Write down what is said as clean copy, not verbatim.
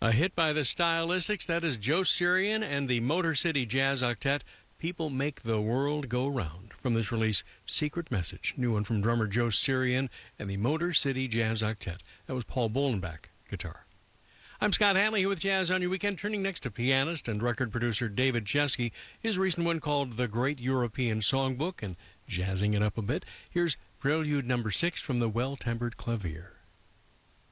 A hit by the Stylistics, that is Joe Sirian and the Motor City Jazz Octet. People Make the World Go Round. From this release, Secret Message, new one from drummer Joe Sirian and the Motor City Jazz Octet. That was Paul Bolenbach, guitar. I'm Scott Hanley here with Jazz on Your Weekend, turning next to pianist and record producer David Chesky. His recent one called The Great European Songbook, and jazzing it up a bit, here's Prelude No. 6 from the Well-Tempered Clavier.